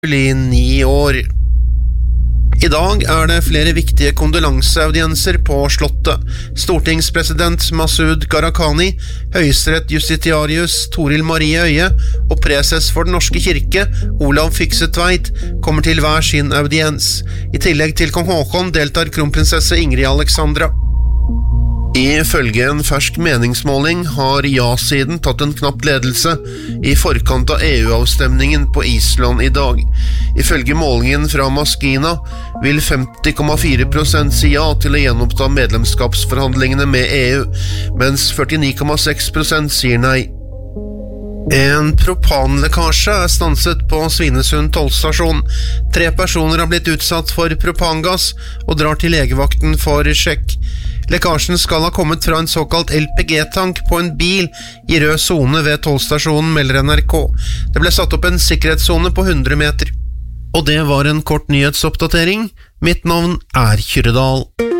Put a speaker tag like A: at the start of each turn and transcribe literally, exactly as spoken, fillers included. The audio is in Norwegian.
A: i ni år. I dag er det flere viktige kondolanseaudienser på slottet. Stortingspresident Masud Gharahkhani, høyesterett-justitiarius Toril Marie Øye og preses for den norske kirke, Olav Fykse Tveit, kommer til hver sin audiens. I tillegg til kong Håkon deltar kronprinsesse Ingrid Alexandra. Ifølge en fersk meningsmåling har ja-siden tatt en knapp ledelse i forkant av E U-avstemningen på Island i dag. Ifølge målingen fra Maskina vil femti komma fire prosent si ja til å gjenoppta medlemskapsforhandlingene med E U, mens førtini komma seks prosent sier nei. En propanlekkasje er stanset på Svinesund tollstasjon. Tre personer har blitt utsatt for propangass og drar til legevakten for sjekk. Lekkasjen skal ha kommet fra en såkalt L P G-tank på en bil i rød zone ved tollstasjonen, melder N R K. Det ble satt opp en sikkerhetszone på hundre meter. Og det var en kort nyhetsoppdatering. Mitt navn er Kyrre Dahl.